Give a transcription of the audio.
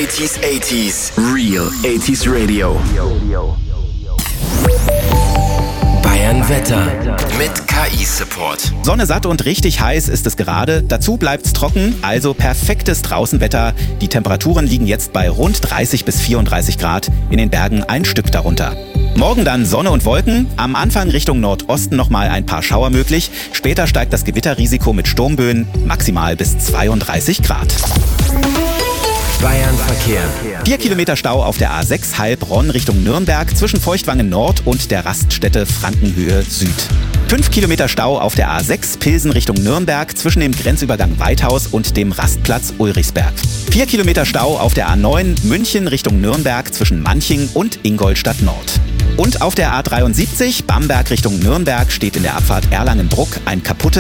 80s. Real 80s Radio. Bayern Wetter mit KI-Support. Sonne satt und richtig heiß ist es gerade. Dazu bleibt's trocken, also perfektes Draußenwetter. Die Temperaturen liegen jetzt bei rund 30 bis 34 Grad, in den Bergen ein Stück darunter. Morgen dann Sonne und Wolken, am Anfang Richtung Nordosten nochmal ein paar Schauer möglich. Später steigt das Gewitterrisiko mit Sturmböen maximal bis 32 Grad. Bayern Verkehr. 4 Kilometer Stau auf der A6 Heilbronn Richtung Nürnberg zwischen Feuchtwangen Nord und der Raststätte Frankenhöhe Süd. 5 Kilometer Stau auf der A6 Pilsen Richtung Nürnberg zwischen dem Grenzübergang Weithaus und dem Rastplatz Ulrichsberg. 4 Kilometer Stau auf der A9 München Richtung Nürnberg zwischen Manching und Ingolstadt Nord. Und auf der A73 Bamberg Richtung Nürnberg steht in der Abfahrt Erlangen-Bruck ein kaputtes